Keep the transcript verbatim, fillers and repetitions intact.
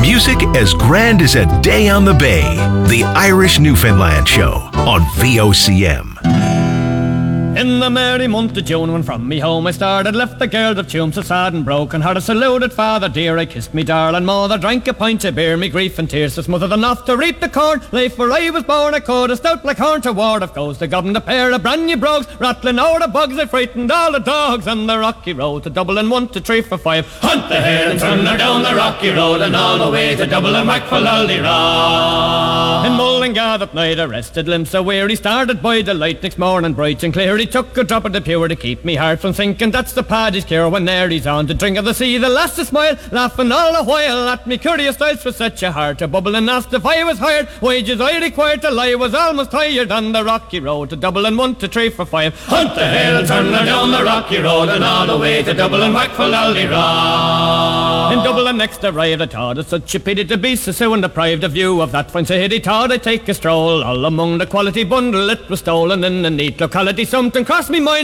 Music as grand as a day on the bay. The Irish Newfoundland Show on V O C M. In the merry month of June, when from me home I started, left the girl of Tuam so sad and broken hearted. Saluted father dear, I kissed me darling mother, drank a pint to bear me grief and tears to smother enough to reap the corn. Life where I was born, I could a stout like horn to ward of goes the governed a pair of brand new brogues, rattling out the bugs. I frightened all the dogs on the rocky road to Dublin, one to three for five. Hunt the hare and turn her down the rocky road and all the way to Dublin, whack for Lully-Raw. In Mullingar that night I rested limbs so weary, started by the light next morning bright and clear. He took a drop of the pure to keep me heart from sinking. That's the paddy's cure when there he's on to drink of the sea. The lass to smile, laughing all the while at me curious styles for such a heart a bubble and asked if I was hired. Wages I required to lie was almost tired on the rocky road to Dublin, one to three for five. Hunt the hill, turn her down the rocky road and all the way to Dublin, whack for Lully-Raw. In Dublin next arrived I thought it such a pity to be so soon deprived of view of that fine city. Thought I'd take a stroll all among the quality bundle it was stolen in a neat locality. Something crossed me mind